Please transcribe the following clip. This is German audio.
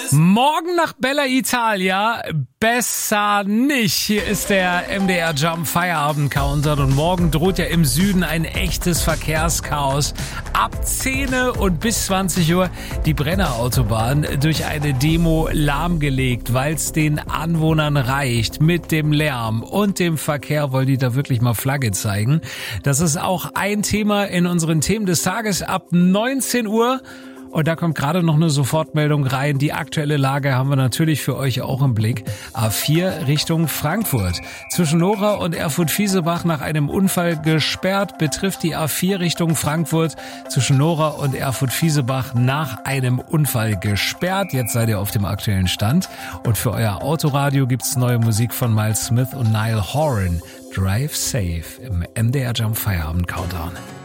Morgen nach Bella Italia, besser nicht. Hier ist der MDR Jump Feierabend Countdown und morgen droht ja im Süden ein echtes Verkehrschaos. Ab 10 und bis 20 Uhr die Brennerautobahn durch eine Demo lahmgelegt, weil es den Anwohnern reicht. Mit dem Lärm und dem Verkehr wollen die da wirklich mal Flagge zeigen. Das ist auch ein Thema in unseren Themen des Tages ab 19 Uhr. Und da kommt gerade noch eine Sofortmeldung rein. Die aktuelle Lage haben wir natürlich für euch auch im Blick. A4 Richtung Frankfurt. Zwischen Nora und Erfurt-Fiesebach nach einem Unfall gesperrt. Betrifft die A4 Richtung Frankfurt. Zwischen Nora und Erfurt-Fiesebach nach einem Unfall gesperrt. Jetzt seid ihr auf dem aktuellen Stand. Und für euer Autoradio gibt's neue Musik von Miles Smith und Niall Horan. Drive Safe im MDR Jump Feierabend Countdown.